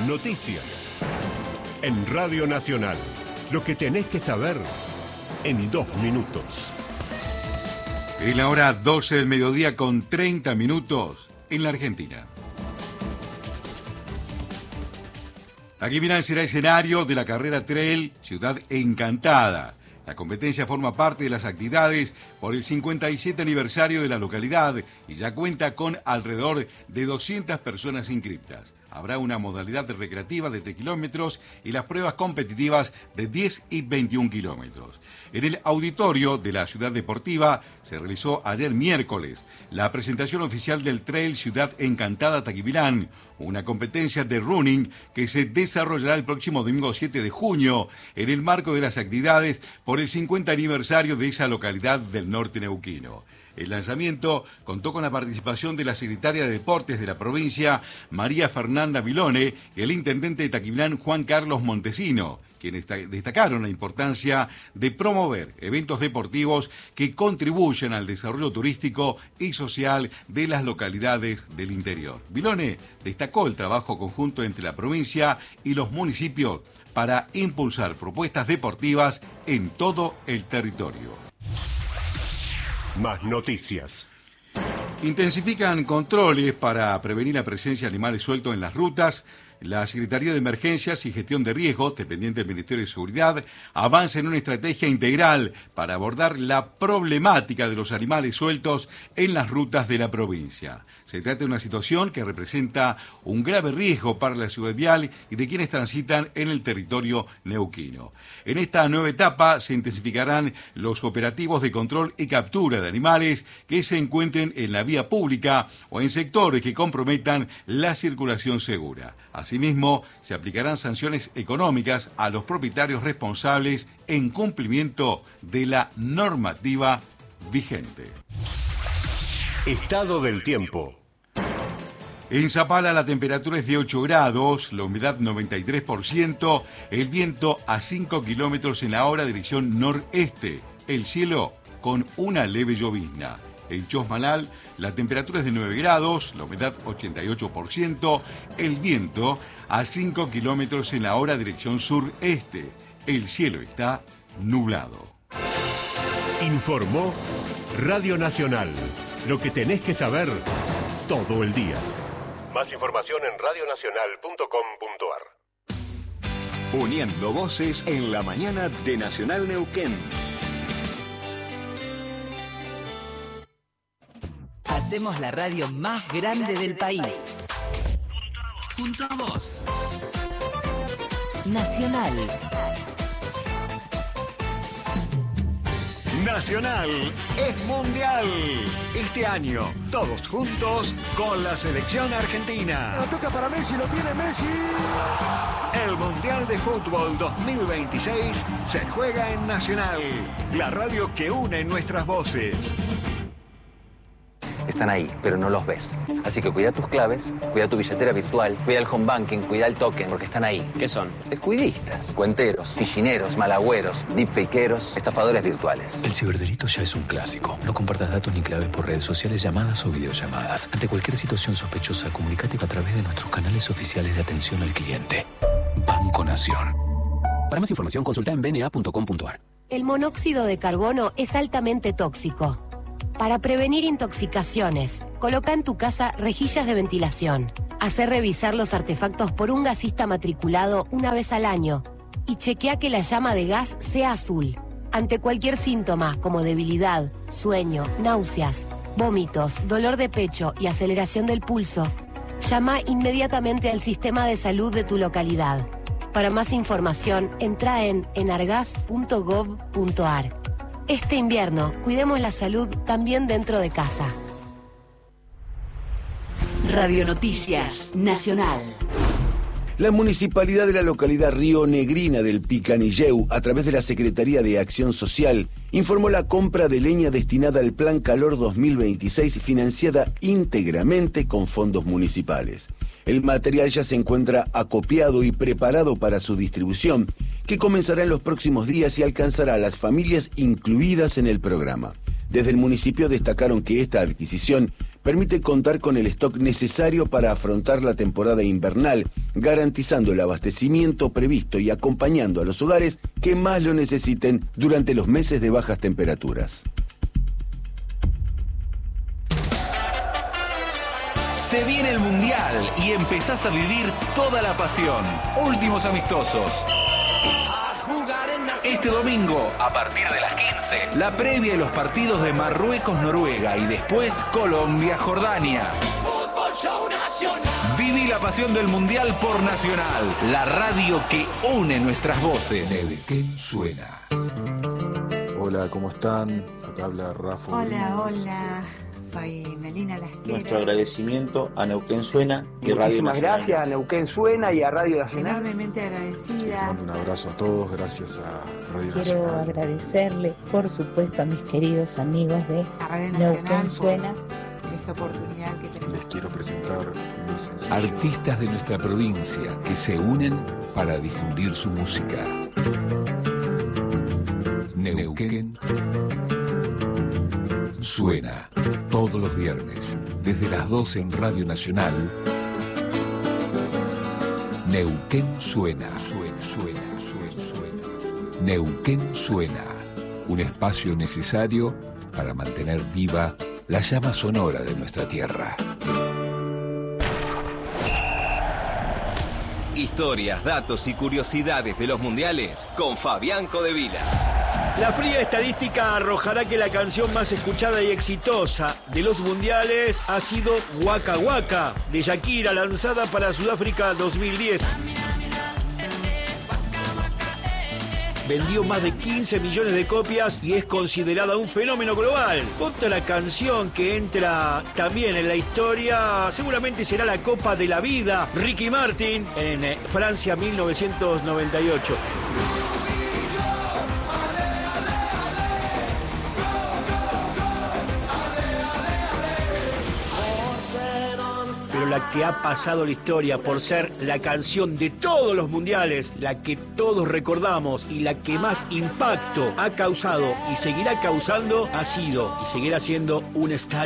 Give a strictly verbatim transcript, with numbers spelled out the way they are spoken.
Noticias. En Radio Nacional. Lo que tenés que saber en dos minutos. Es la hora doce del mediodía con treinta minutos en la Argentina. Taquimilán será escenario de la carrera Trail Ciudad Encantada. La competencia forma parte de las actividades por el cincuenta y siete aniversario de la localidad y ya cuenta con alrededor de doscientas personas inscriptas. Habrá una modalidad recreativa de tres kilómetros y las pruebas competitivas de diez y veintiún kilómetros. En el auditorio de la Ciudad Deportiva se realizó ayer miércoles la presentación oficial del Trail Ciudad Encantada Taquimilán, una competencia de running que se desarrollará el próximo domingo siete de junio en el marco de las actividades por el cincuenta aniversario de esa localidad del norte neuquino. El lanzamiento contó con la participación de la secretaria de Deportes de la provincia, María Fernanda Vilone, y el intendente de Taquimilán, Juan Carlos Montesino, quienes destacaron la importancia de promover eventos deportivos que contribuyan al desarrollo turístico y social de las localidades del interior. Vilone destacó el trabajo conjunto entre la provincia y los municipios para impulsar propuestas deportivas en todo el territorio. Más noticias. Intensifican controles para prevenir la presencia de animales sueltos en las rutas. La Secretaría de Emergencias y Gestión de Riesgos, dependiente del Ministerio de Seguridad, avanza en una estrategia integral para abordar la problemática de los animales sueltos en las rutas de la provincia. Se trata de una situación que representa un grave riesgo para la seguridad vial y de quienes transitan en el territorio neuquino. En esta nueva etapa se intensificarán los operativos de control y captura de animales que se encuentren en la vía pública o en sectores que comprometan la circulación segura. Asimismo, se aplicarán sanciones económicas a los propietarios responsables en cumplimiento de la normativa vigente. Estado del tiempo. En Zapala la temperatura es de ocho grados, la humedad noventa y tres por ciento, el viento a cinco kilómetros en la hora, dirección noreste, el cielo con una leve llovizna. En Chosmalal la temperatura es de nueve grados, la humedad ochenta y ocho por ciento, el viento a cinco kilómetros en la hora, dirección sureste, el cielo está nublado. Informó Radio Nacional, lo que tenés que saber todo el día. Más información en radio nacional punto com punto a r. Uniendo voces en la mañana de Nacional Neuquén. Hacemos la radio más grande del país. Junto a vos. Nacional. Nacional es mundial. Este año, todos juntos con la selección argentina. La toca para Messi, lo tiene Messi. El Mundial de Fútbol dos mil veintiséis se juega en Nacional, la radio que une nuestras voces. Están ahí, pero no los ves. Así que cuida tus claves, cuida tu billetera virtual, cuida el home banking, cuida el token, porque están ahí. ¿Qué son? Descuidistas, cuenteros, fichineros, malagüeros, deepfakeros, estafadores virtuales. El ciberdelito ya es un clásico. No compartas datos ni claves por redes sociales, llamadas o videollamadas. Ante cualquier situación sospechosa, comunícate a través de nuestros canales oficiales de atención al cliente. Banco Nación. Para más información, consulta en b n a punto com punto a r. El monóxido de carbono es altamente tóxico. Para prevenir intoxicaciones, coloca en tu casa rejillas de ventilación. Hacé revisar los artefactos por un gasista matriculado una vez al año y chequea que la llama de gas sea azul. Ante cualquier síntoma como debilidad, sueño, náuseas, vómitos, dolor de pecho y aceleración del pulso, llama inmediatamente al sistema de salud de tu localidad. Para más información, entra en enargas punto gov punto a r. Este invierno, cuidemos la salud también dentro de casa. Radio Noticias Nacional. La municipalidad de la localidad Río Negrina del Picanilleu, a través de la Secretaría de Acción Social, informó la compra de leña destinada al Plan Calor dos mil veintiséis, financiada íntegramente con fondos municipales. El material ya se encuentra acopiado y preparado para su distribución, que comenzará en los próximos días y alcanzará a las familias incluidas en el programa. Desde el municipio destacaron que esta adquisición permite contar con el stock necesario para afrontar la temporada invernal, garantizando el abastecimiento previsto y acompañando a los hogares que más lo necesiten durante los meses de bajas temperaturas. Se viene el Mundial y empezás a vivir toda la pasión. Últimos amistosos. Este domingo, a partir de las quince, la previa de los partidos de Marruecos-Noruega y después Colombia-Jordania. Viví la pasión del Mundial por Nacional, la radio que une nuestras voces. Neuquén suena. Hola, ¿cómo están? Acá habla Rafa. Hola, hola. Soy Melina Lasquero. Nuestro agradecimiento a Neuquén Suena y Radio Muchísimas Nacional. gracias a Neuquén Suena y a Radio Nacional. Enormemente agradecida. Les mando un abrazo a todos, gracias a Radio Quiero Nacional. agradecerle, por supuesto, a mis queridos amigos de A Radio Nacional Neuquén Suena. por esta oportunidad que tenemos. Les quiero presentar mi sencillo. Artistas de nuestra provincia que se unen para difundir su música. Neuquén Suena todos los viernes desde las doce en Radio Nacional. Neuquén Suena. Suena, suena, suena, suena. Neuquén Suena, un espacio necesario para mantener viva la llama sonora de nuestra tierra. Historias, datos y curiosidades de los mundiales con Fabián Codevila. La fría estadística arrojará que la canción más escuchada y exitosa de los mundiales ha sido Waka Waka de Shakira, lanzada para Sudáfrica dos mil diez. Vendió más de quince millones de copias y es considerada un fenómeno global. Otra canción que entra también en la historia seguramente será la Copa de la Vida, Ricky Martin, en Francia mil novecientos noventa y ocho. Pero la que ha pasado la historia por ser la canción de todos los mundiales, la que todos recordamos y la que más impacto ha causado y seguirá causando, ha sido y seguirá siendo un estadio.